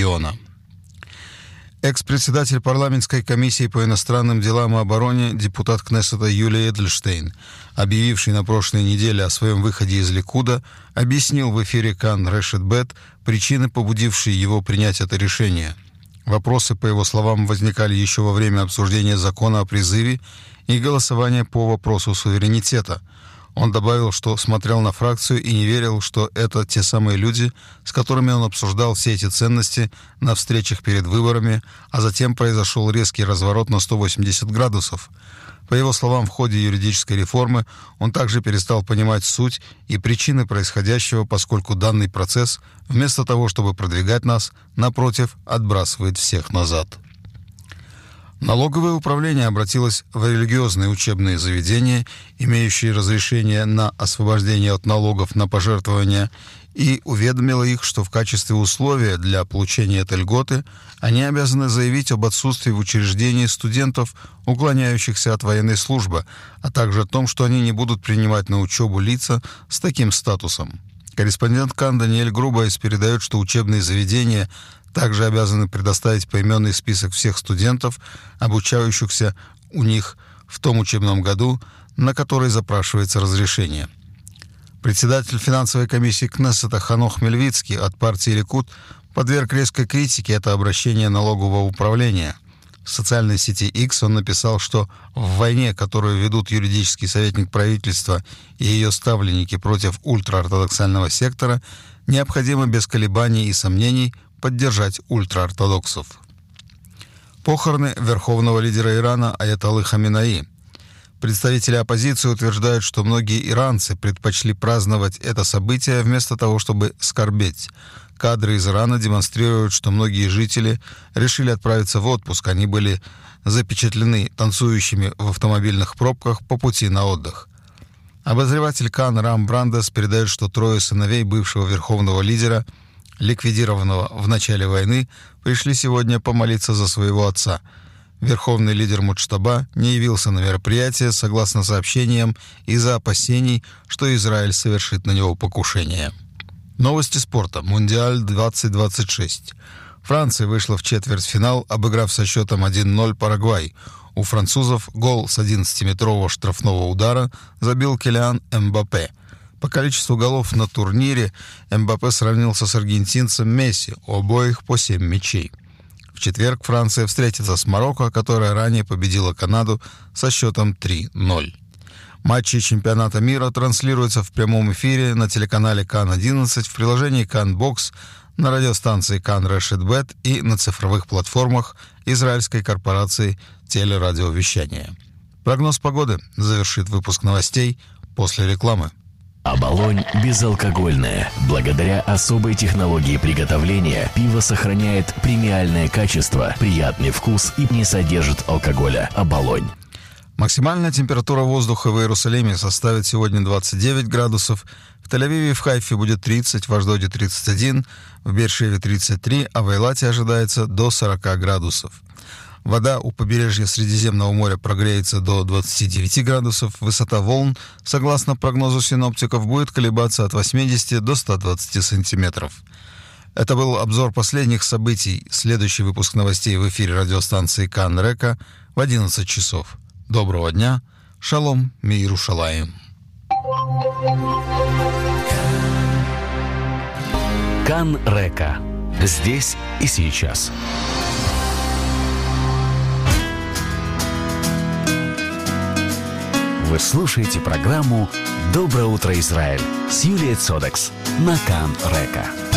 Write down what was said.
региона. Экс-председатель парламентской комиссии по иностранным делам и обороне, депутат Кнессета Юлия Эдельштейн, объявивший на прошлой неделе о своем выходе из Ликуда, объяснил в эфире Кан Решет Бет причины, побудившие его принять это решение. Вопросы, по его словам, возникали еще во время обсуждения закона о призыве и голосования по вопросу суверенитета. Он добавил, что смотрел на фракцию и не верил, что это те самые люди, с которыми он обсуждал все эти ценности на встречах перед выборами, а затем произошел резкий разворот на 180 градусов. По его словам, в ходе юридической реформы он также перестал понимать суть и причины происходящего, поскольку данный процесс, вместо того, чтобы продвигать нас, напротив, отбрасывает всех назад. Налоговое управление обратилось в религиозные учебные заведения, имеющие разрешение на освобождение от налогов на пожертвования, и уведомило их, что в качестве условия для получения этой льготы они обязаны заявить об отсутствии в учреждении студентов, уклоняющихся от военной службы, а также о том, что они не будут принимать на учебу лица с таким статусом. Корреспондент Кан Даниэль Грубайс передает, что учебные заведения также обязаны предоставить поименный список всех студентов, обучающихся у них в том учебном году, на который запрашивается разрешение. Председатель финансовой комиссии Кнессета Ханох Мельвицкий от партии Ликуд подверг резкой критике это обращение налогового управления. В социальной сети X он написал, что в войне, которую ведут юридический советник правительства и ее ставленники против ультраортодоксального сектора, необходимо без колебаний и сомнений поддержать ультраортодоксов. Похороны верховного лидера Ирана аятоллы Хаминеи. Представители оппозиции утверждают, что многие иранцы предпочли праздновать это событие вместо того, чтобы скорбеть. Кадры из Ирана демонстрируют, что многие жители решили отправиться в отпуск. Они были запечатлены танцующими в автомобильных пробках по пути на отдых. Обозреватель Кан Рам Брандес передает, что трое сыновей бывшего верховного лидера, ликвидированного в начале войны, пришли сегодня помолиться за своего отца. Верховный лидер Муджтаба не явился на мероприятие, согласно сообщениям, из-за опасений, что Израиль совершит на него покушение. Новости спорта. Мундиаль 2026. Франция вышла в четвертьфинал, обыграв со счетом 1-0 Парагвай. У французов гол с 11-метрового штрафного удара забил Килиан Мбаппе. По количеству голов на турнире Мбаппе сравнился с аргентинцем Месси, у обоих по 7 мячей. В четверг Франция встретится с Марокко, которая ранее победила Канаду со счетом 3-0. Матчи чемпионата мира транслируются в прямом эфире на телеканале Кан-11, в приложении Кан-Бокс, на радиостанции Кан Решет Бет и на цифровых платформах израильской корпорации телерадиовещания. Прогноз погоды завершит выпуск новостей после рекламы. Оболонь безалкогольное. Благодаря особой технологии приготовления пиво сохраняет премиальное качество, приятный вкус и не содержит алкоголя. Оболонь. Максимальная температура воздуха в Иерусалиме составит сегодня 29 градусов, в Тель-Авиве и в Хайфе будет 30, в Ашдоде 31, в Беэр-Шеве 33, а в Эйлате ожидается до 40 градусов. Вода у побережья Средиземного моря прогреется до 29 градусов. Высота волн, согласно прогнозу синоптиков, будет колебаться от 80 до 120 сантиметров. Это был обзор последних событий. Следующий выпуск новостей в эфире радиостанции Кан Река в 11 часов. Доброго дня. Шалом, Миирушалаим. Кан Река. Здесь и сейчас. Вы слушаете программу «Доброе утро, Израиль» с Юлией Цодекс на Кан Река.